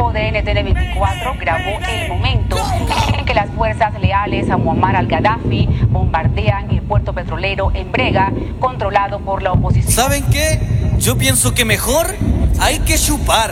equipo de NTN 24 grabó el momento en que las fuerzas leales a Muammar al-Gaddafi bombardean el puerto petrolero en Brega, controlado por la oposición. ¿Saben qué? Yo pienso que mejor hay que chupar.